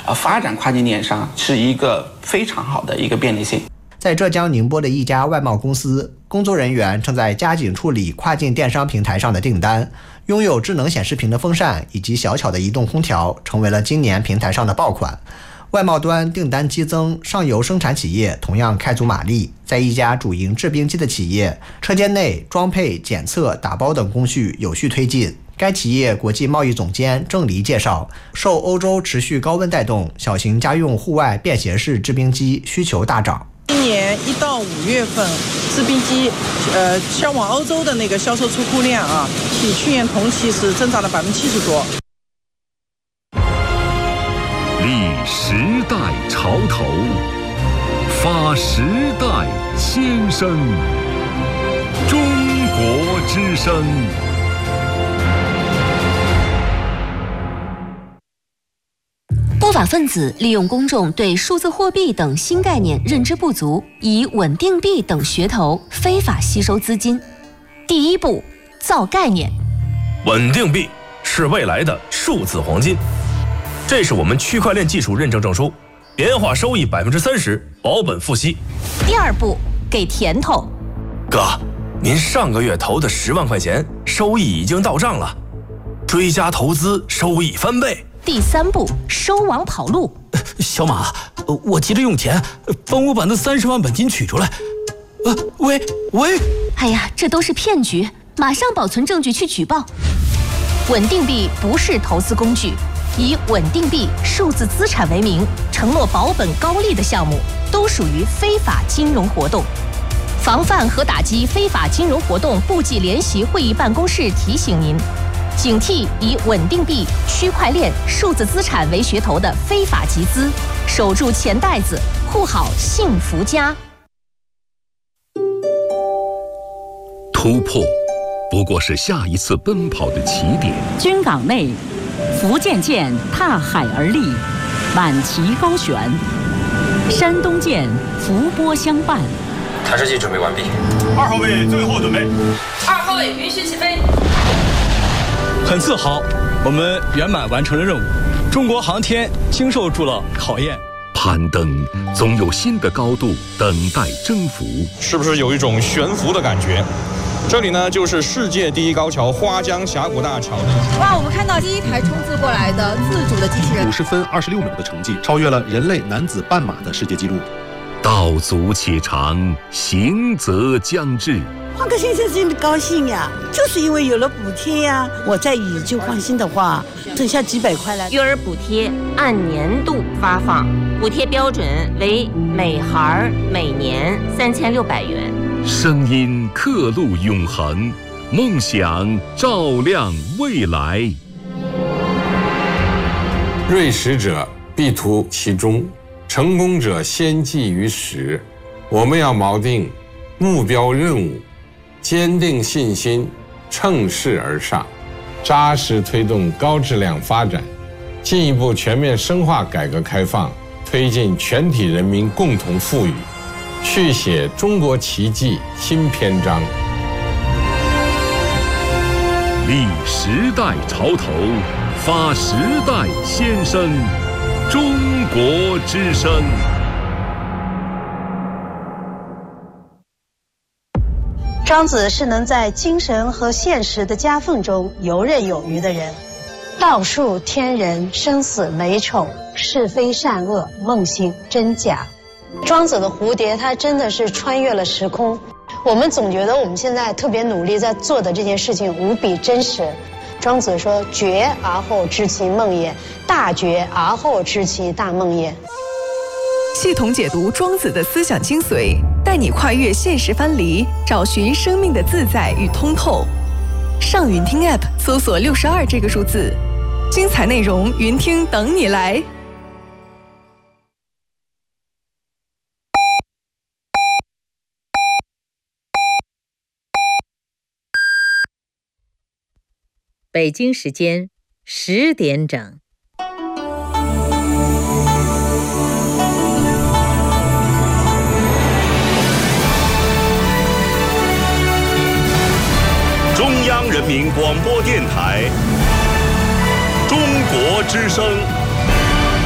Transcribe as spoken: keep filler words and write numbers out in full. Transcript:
呃发展跨境电商是一个非常好的一个便利性。 在浙江宁波的一家外贸公司，工作人员正在加紧处理跨境电商平台上的订单。拥有智能显示屏的风扇以及小巧的移动空调成为了今年平台上的爆款。外贸端订单激增，上游生产企业同样开足马力。在一家主营制冰机的企业，车间内装配、检测、打包等工序有序推进。该企业国际贸易总监郑黎介绍，受欧洲持续高温带动，小型家用户外便携式制冰机需求大涨。 今年一到五月份，制冰机呃销往欧洲的那个销售出库量啊，比去年同期是增长了百分之七十多。 立时代潮头，发时代先声，中国之声。 不法分子利用公众对数字货币等新概念认知不足，以稳定币等噱头非法吸收资金。第一步，造概念。 稳定币是未来的数字黄金，这是我们区块链技术认证证书，年化收益百分之三十，保本付息。 第二步，给甜头。 哥，您上个月投的十万块钱，收益已经到账了，追加投资，收益翻倍。 第三步，收网跑路。 小马，我急着用钱，帮我把那三十万本金取出来。呃，喂喂， 哎呀，这都是骗局，马上保存证据去举报。稳定币不是投资工具，以稳定币、数字资产为名，承诺保本高利的项目，都属于非法金融活动。防范和打击非法金融活动部际联席会议办公室提醒您。警惕以稳定币、区块链、数字资产为噱头的非法集资，守住钱袋子，护好幸福家。 突破不过是下一次奔跑的起点。 军港内，福建舰踏海而立，满旗高悬；山东舰伏波相伴。 探视器准备完毕。 二号位最后准备。 二号位允许起飞。 很自豪，我们圆满完成了任务。中国航天经受住了考验。 攀登总有新的高度等待征服， 是不是有一种悬浮的感觉？这里呢，就是世界第一高桥花江峡谷大桥的。 哇，我们看到第一台冲刺过来的自主的机器人， 五十分二十六秒的成绩，超越了人类男子半马的世界纪录。 道阻且长，行则将至。 换个先生真的高兴呀，就是因为有了补贴呀。我再以旧换新的话，省下几百块来。 育儿补贴按年度发放，补贴标准为每孩每年三千六百元。 声音刻录永恒，梦想照亮未来。 锐识者必图其中，成功者先记于始。我们要锚定目标任务，坚定信心，乘势而上，扎实推动高质量发展，进一步全面深化改革开放，推进全体人民共同富裕，续写中国奇迹新篇章。 立时代潮头，发时代先声，中国之声。 庄子是能在精神和现实的夹缝中游刃有余的人。道术天人，生死美丑，是非善恶，梦醒真假。庄子的蝴蝶，它真的是穿越了时空。我们总觉得我们现在特别努力在做的这件事情无比真实。庄子说：“觉而后知其梦也，大觉而后知其大梦也。” 系统解读庄子的思想精髓，带你跨越现实藩篱，找寻生命的自在与通透。上云听 App 搜索六十二这个数字，精彩内容云听等你来。 北京时间十点整。 中央人民广播电台，中国之声。